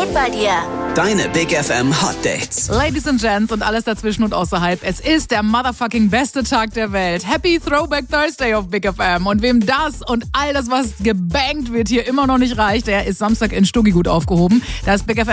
geht bei dir? Deine Big FM Hot Dates. Ladies and Gents und alles dazwischen und außerhalb. Es ist der motherfucking beste Tag der Welt. Happy Throwback Thursday auf Big FM. Und wem das und all das, was gebankt wird, hier immer noch nicht reicht, der ist Samstag in Stuggi gut aufgehoben. Da ist Big FM